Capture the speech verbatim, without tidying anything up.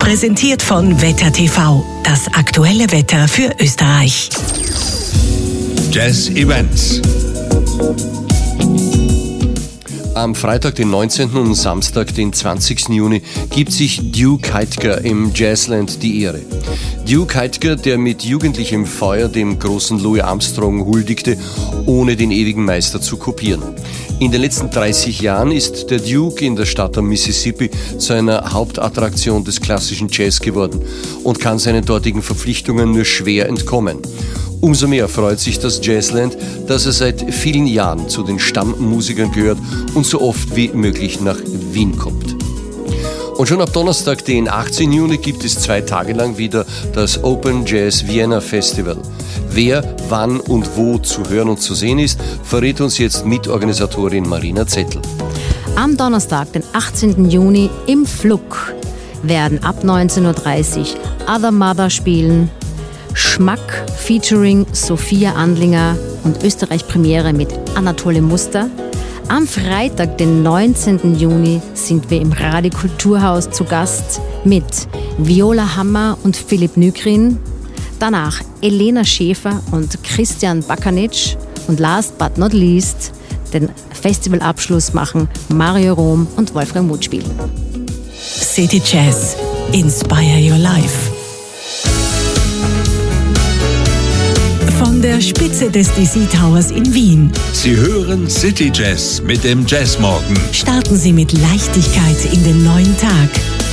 Präsentiert von Wetter T V, das aktuelle Wetter für Österreich. Jazz Events. Am Freitag, den neunzehnten und Samstag, den zwanzigsten Juni, gibt sich Duke Heidger im Jazzland die Ehre. Duke Heidger, der mit jugendlichem Feuer dem großen Louis Armstrong huldigte, ohne den ewigen Meister zu kopieren. In den letzten dreißig Jahren ist der Duke in der Stadt am Mississippi zu einer Hauptattraktion des klassischen Jazz geworden und kann seinen dortigen Verpflichtungen nur schwer entkommen. Umso mehr freut sich das Jazzland, dass er seit vielen Jahren zu den Stammmusikern gehört und so oft wie möglich nach Wien kommt. Und schon ab Donnerstag, den achtzehnten Juni, gibt es zwei Tage lang wieder das Open Jazz Vienna Festival. Wer, wann und wo zu hören und zu sehen ist, verrät uns jetzt Mitorganisatorin Marina Zettel. Am Donnerstag, den achtzehnten Juni, im Flug werden ab neunzehn Uhr dreißig Other Mother spielen, Schmack featuring Sophia Andlinger und Österreich-Premiere mit Anatole Muster. Am Freitag, den neunzehnten Juni, sind wir im Radio Kulturhaus zu Gast mit Viola Hammer und Philipp Nygren. Danach Elena Schäfer und Christian Bakanitsch. Und last but not least, den Festivalabschluss machen Mario Rom und Wolfgang Mutspiel. City Jazz. Inspire your life. Von der Spitze des D C Towers in Wien. Sie hören City Jazz mit dem Jazzmorgen. Starten Sie mit Leichtigkeit in den neuen Tag.